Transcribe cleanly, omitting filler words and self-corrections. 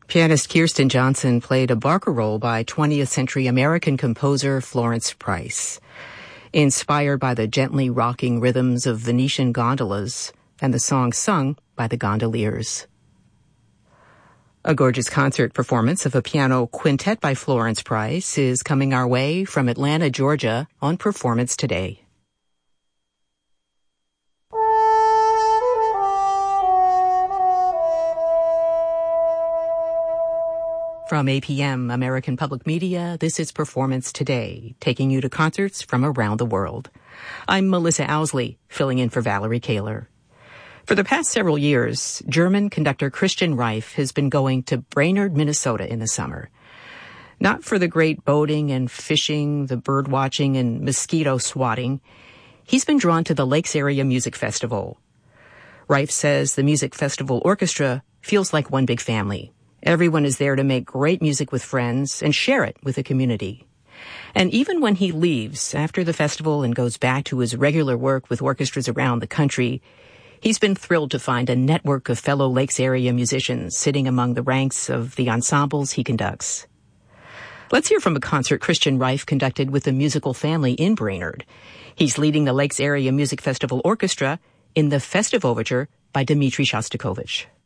Pianist Kirsten Johnson played a barcarolle by 20th century American composer Florence Price, inspired by the gently rocking rhythms of Venetian gondolas and the song sung by the gondoliers. A gorgeous concert performance of a piano quintet by Florence Price is coming our way from Atlanta, Georgia on Performance Today. From APM, American Public Media, this is Performance Today, taking you to concerts from around the world. I'm Melissa Owsley, filling in for Valerie Kaler. For the past several years, German conductor Christian Reif has been going to Brainerd, Minnesota in the summer. Not for the great boating and fishing, the bird watching and mosquito swatting. He's been drawn to the Lakes Area Music Festival. Reif says the music festival orchestra feels like one big family. Everyone is there to make great music with friends and share it with the community. And even when he leaves after the festival and goes back to his regular work with orchestras around the country, he's been thrilled to find a network of fellow Lakes Area musicians sitting among the ranks of the ensembles he conducts. Let's hear from a concert Christian Reif conducted with the musical family in Brainerd. He's leading the Lakes Area Music Festival Orchestra in the Festive Overture by Dmitri Shostakovich.